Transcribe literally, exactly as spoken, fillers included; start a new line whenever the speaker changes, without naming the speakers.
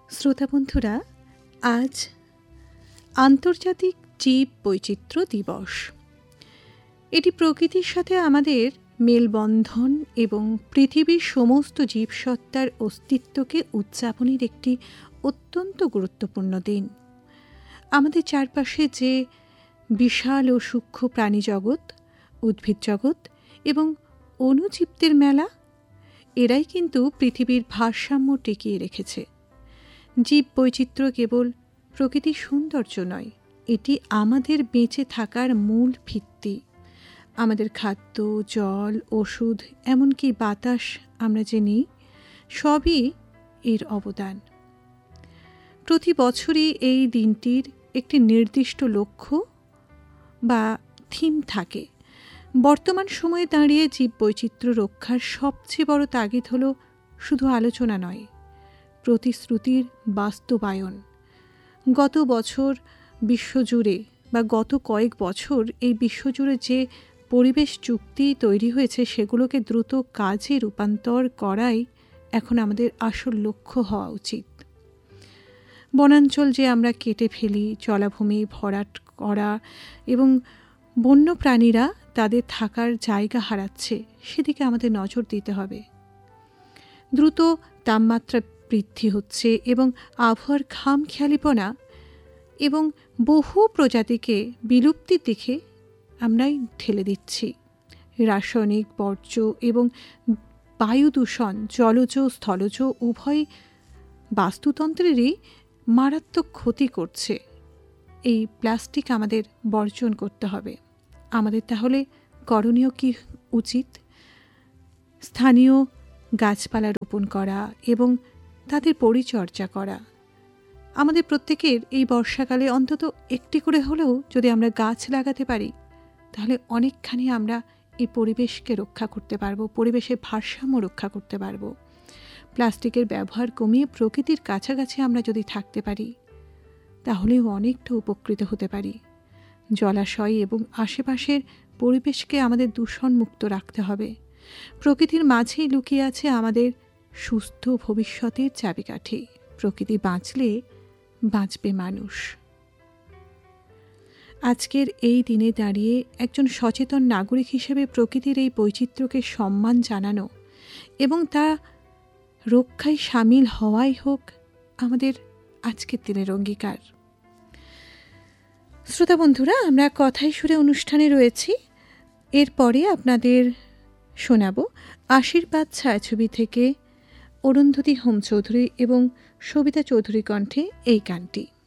শ্রোতা বন্ধুরা, আজ আন্তর্জাতিক জীব বৈচিত্র্য দিবস। এটি প্রকৃতির সাথে আমাদের মেলবন্ধন এবং পৃথিবীর সমস্ত জীবসত্তার অস্তিত্বকে উদযাপনের একটি অত্যন্ত গুরুত্বপূর্ণ দিন। আমাদের চারপাশে যে বিশাল ও সূক্ষ্ম প্রাণীজগৎ, উদ্ভিদ জগৎ এবং অণুজীবদের মেলা, এরাই কিন্তু পৃথিবীর ভারসাম্য টিকিয়ে রেখেছে। জীব বৈচিত্র্য কেবল প্রকৃতির সৌন্দর্য নয়, এটি আমাদের বেঁচে থাকার মূল ভিত্তি। আমাদের খাদ্য, জল, ওষুধ, এমনকি বাতাস আমরা যে নিই, সবই এর অবদান। প্রতি বছরই এই দিনটির একটি নির্দিষ্ট লক্ষ্য বা থিম থাকে। বর্তমান সময়ে দাঁড়িয়ে জীব বৈচিত্র্য রক্ষার সবচেয়ে বড় তাগিদ হল শুধু আলোচনা নয়, প্রতিশ্রুতির বাস্তবায়ন। গত বছর বিশ্বজুড়ে বা গত কয়েক বছর এই বিশ্বজুড়ে যে পরিবেশ চুক্তি তৈরি হয়েছে, সেগুলোকে দ্রুত কাজে রূপান্তর করাই এখন আমাদের আসল লক্ষ্য হওয়া উচিত। বনাঞ্চল যে আমরা কেটে ফেলি, জলাভূমি ভরাট করা এবং বন্য প্রাণীরা তাদের থাকার জায়গা হারাচ্ছে, সেদিকে আমাদের নজর দিতে হবে। দ্রুত তাপমাত্রা বৃদ্ধি হচ্ছে এবং আবহাওয়ার খামখেয়ালিপনা এবং বহু প্রজাতিকে বিলুপ্তির দিকে আমরাই ঠেলে দিচ্ছি। রাসায়নিক বর্জ্য এবং বায়ু দূষণ জলজ স্থলজ উভয় বাস্তুতন্ত্রেরই মারাত্মক ক্ষতি করছে। এই প্লাস্টিক আমাদের বর্জন করতে হবে। আমাদের তাহলে করণীয় কি উচিত? স্থানীয় গাছপালা রোপণ করা এবং তাদের পরিচর্যা করা। আমাদের প্রত্যেকের এই বর্ষাকালে অন্তত একটি করে হলেও যদি আমরা গাছ লাগাতে পারি, তাহলে অনেকখানি আমরা এই পরিবেশকে রক্ষা করতে পারবো, পরিবেশের ভারসাম্য রক্ষা করতে পারবো। প্লাস্টিকের ব্যবহার কমিয়ে প্রকৃতির কাছাকাছি আমরা যদি থাকতে পারি, তাহলেও অনেকটা উপকৃত হতে পারি। জলাশয় এবং আশেপাশের পরিবেশকে আমাদের দূষণমুক্ত রাখতে হবে। প্রকৃতির মাঝেই লুকিয়ে আছে আমাদের সুস্থ ভবিষ্যতের চাবিকাঠি। প্রকৃতি বাঁচলে বাঁচবে মানুষ। আজকের এই দিনে দাঁড়িয়ে একজন সচেতন নাগরিক হিসেবে প্রকৃতির এই বৈচিত্র্যকে সম্মান জানানো এবং তা রক্ষায় সামিল হওয়াই হোক আমাদের আজকের দিনের অঙ্গীকার। শ্রোতা বন্ধুরা, আমরা কথাই সুরে অনুষ্ঠানে রয়েছি। এরপরে আপনাদের শোনাব আশীর্বাদ ছায়াছবি থেকে অরুন্ধতী হোম চৌধুরী এবং সবিতা চৌধুরী কণ্ঠে এই গানটি।